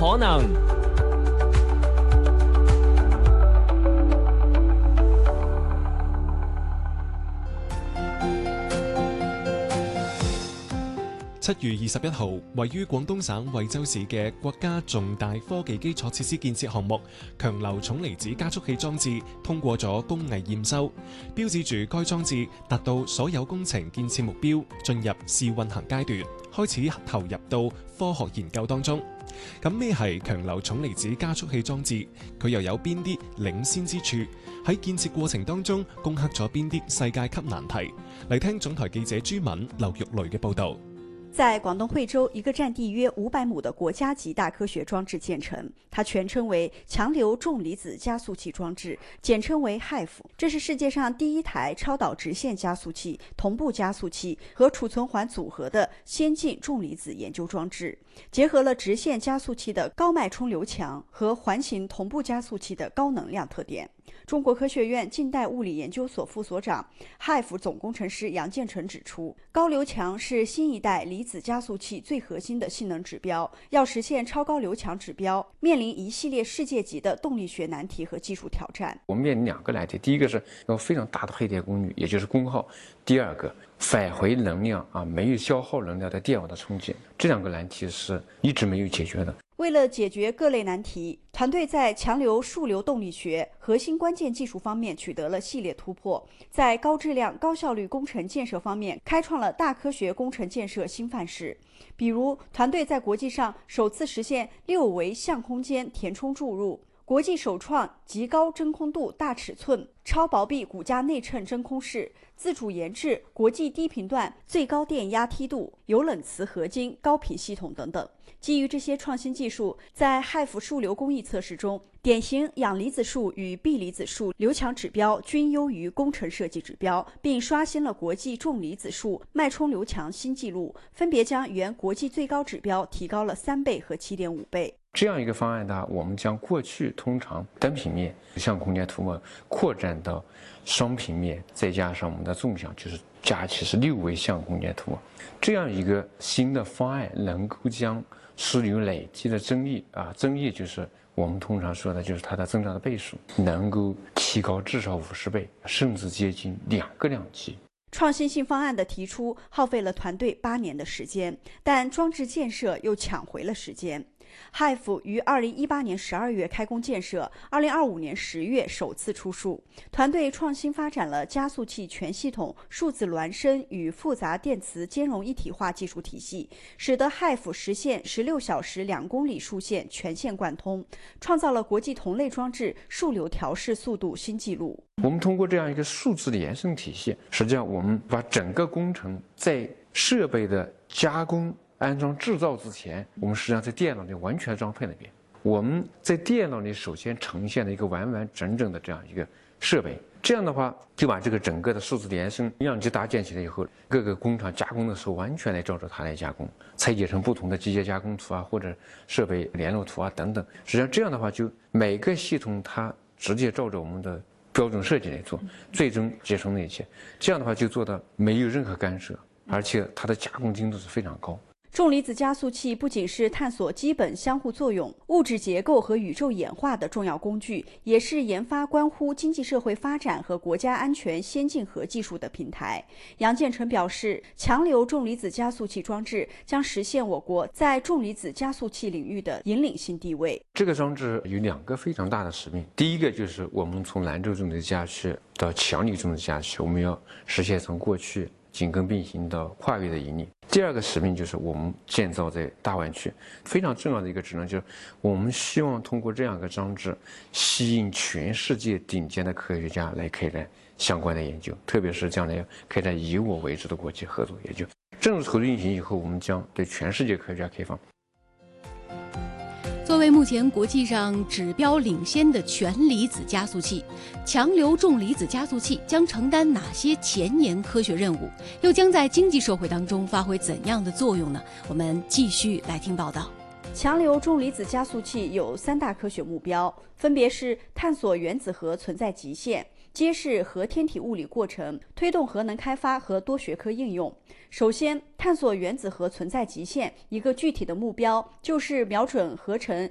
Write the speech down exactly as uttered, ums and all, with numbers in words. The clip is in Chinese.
可能。 七月二十一號，位於廣東省惠州市嘅國家重大科技基礎設施建設項目強流重離子加速器裝置通過咗工藝驗收，標誌住該裝置達到所有工程建設目標，進入試運行階段，開始投入到科學研究當中。咁咩係強流重離子加速器裝置？佢又有邊啲領先之處？喺建設過程當中攻克咗邊啲世界級難題？嚟聽總台記者朱敏、劉玉雷嘅報導。 在廣東惠州，一個佔地約五百畝的國家級大科學裝置建成，它全稱為強流重離子加速器裝置，簡稱為 H I F。這是世界上第一台超導直線加速器、同步加速器和儲存環組合的先進重離子研究裝置，結合了直線加速器的高脈衝流強和環形同步加速器的高能量特點。中國科學院近代物理研究所副所長、H I F 總工程師楊建成指出，高流強是新一代離子加速器最核心的性能指標，要實現超高流強指標，面臨一系列世界級的動力學難題和技術挑戰。 我們面臨兩個難題，第一個是有非常大的配電功率，也就是功耗；第二個返回能量啊，沒有消耗能量的電網的充電，這兩個難題是一直沒有解決的。 為了解決各類難題，團隊在強流數流動力學核心關鍵技術方面取得了系列突破，在高質量高效率工程建設方面開創了大科學工程建設新範式。比如，團隊在國際上首次實現六維相空間填充注入，國際首創極高真空度大尺寸超薄壁骨架內襯真空室，自主研製國際低頻段最高電壓梯度有冷磁合金高頻系統等等。基於這些創新技術，在 H I F 數流工藝測試中，典型氧離子束與铋離子束流強指標均優於工程設計指標，並刷新了國際重離子束脈衝流強新紀錄，分別將原國際最高指標提高了三倍和七點五倍。 這樣一個方案呢，我們將過去通常單平面相空間塗膜擴展到雙平面，再加上我們的縱向，就是加起是六維相空間塗膜。這樣一個新的方案能夠將數流累積的增益啊，增益就是我們通常說的，就是它的增長的倍數能夠提高至少五十倍，甚至接近兩個量級。 創新性方案的提出耗費了團隊八年的時間，但裝置建設又搶回了時間。H I F 於二零一八年十二月開工建設，二零二五年十月首次出數。團隊創新發展了加速器全系統數字孿生與複雜電磁兼容一體化技術體系，使得 H I F 實現十六小時兩公里數線全線貫通，創造了國際同類裝置數流調試速度新紀錄。 我們通過這樣一個數字連勝體系，實際上我們把整個工程在設備的加工安裝製造之前，我們實際上在電腦裏完全裝配了一遍。我們在電腦裏首先呈現了一個完完整整的這樣一個設備，這樣的話就把這個整個的數字連勝樣機搭建起來以後，各個工廠加工的時候完全來照着它來加工，拆解成不同的機械加工圖啊，或者設備聯絡圖啊等等。實際上這樣的話，就每個系統它直接照着我們的標準設計來做，最終節省了一切。這樣的話就做到沒有任何干涉，而且它的加工精度是非常高。 重離子加速器不僅是探索基本相互作用、物質結構和宇宙演化的重要工具，也是研發關乎經濟社會發展和國家安全先進核技術的平台。楊建成表示，強流重離子加速器裝置將實現我國在重離子加速器領域的引領性地位。 這個裝置有兩個非常大的使命，第一個就是我們從蘭州重離子加速器到強流重離子加速器，我們要實現從過去緊跟並行的跨越的引領。第二個使命就是我們建造在大灣區，非常重要的一個職能就是我們希望通過這樣一個裝置吸引全世界頂尖的科學家來開展相關的研究，特別是將來開展以我為主的國際合作研究。正式投入運行以後，我們將對全世界科學家開放。 作為目前國際上指標領先的全離子加速器，強流重離子加速器將承擔哪些前沿科學任務，又將在經濟社會當中發揮怎樣的作用呢？我們繼續來聽報道。 強流重離子加速器有三大科學目標，分別是探索原子核存在極限，揭示核天體物理過程，推動核能開發和多學科應用。首先，探索原子核存在極限，一個具體的目標就是瞄準合成